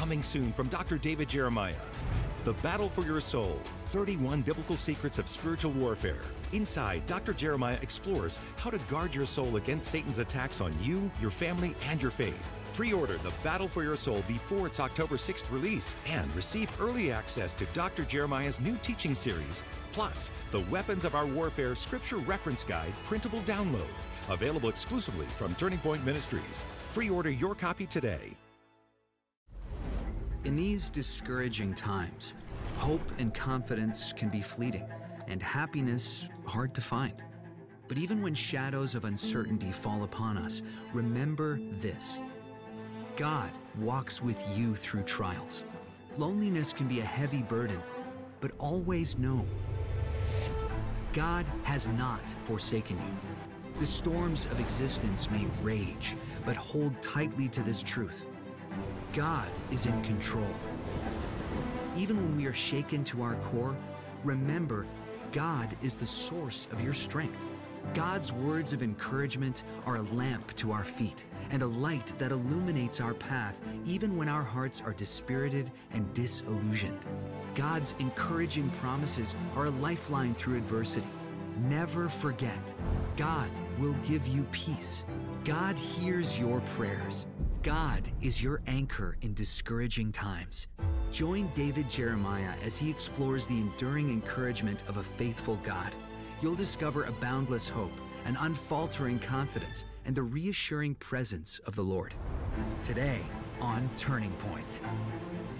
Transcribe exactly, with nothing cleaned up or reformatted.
Coming soon from Doctor David Jeremiah. The Battle for Your Soul, thirty-one Biblical Secrets of Spiritual Warfare. Inside, Doctor Jeremiah explores how to guard your soul against Satan's attacks on you, your family, and your faith. Pre-order The Battle for Your Soul before its October sixth release and receive early access to Doctor Jeremiah's new teaching series, plus the Weapons of Our Warfare Scripture Reference Guide printable download, available exclusively from Turning Point Ministries. Pre-order your copy today. In these discouraging times, hope and confidence can be fleeting, and happiness hard to find. But even when shadows of uncertainty fall upon us, remember this: God walks with you through trials. Loneliness can be a heavy burden, but always know, God has not forsaken you. The storms of existence may rage, but hold tightly to this truth: God is in control. Even when we are shaken to our core, remember, God is the source of your strength. God's words of encouragement are a lamp to our feet and a light that illuminates our path even when our hearts are dispirited and disillusioned. God's encouraging promises are a lifeline through adversity. Never forget, God will give you peace. God hears your prayers. God is your anchor in discouraging times. Join David Jeremiah as he explores the enduring encouragement of a faithful God. You'll discover a boundless hope, an unfaltering confidence, and the reassuring presence of the Lord. Today on Turning Point.